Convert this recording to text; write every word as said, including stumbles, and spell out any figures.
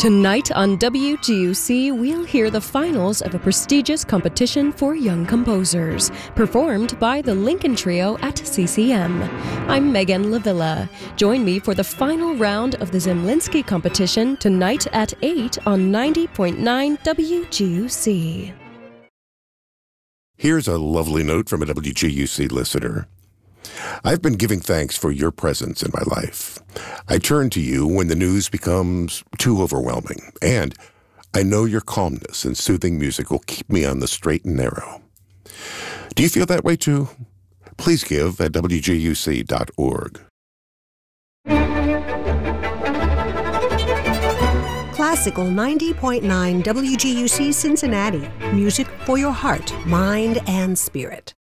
Tonight on W G U C, we'll hear the finals of a prestigious competition for young composers, performed by the Lincoln Trio at C C M. I'm Megan Lavilla. Join me for the final round of the Zemlinsky competition tonight at eight on ninety point nine W G U C. Here's a lovely note from a W G U C listener. I've been giving thanks for your presence in my life. I turn to you when the news becomes too overwhelming, and I know your calmness and soothing music will keep me on the straight and narrow. Do you feel that way too? Please give at W G U C dot org. Classical ninety point nine W G U C Cincinnati. Music for your heart, mind, and spirit.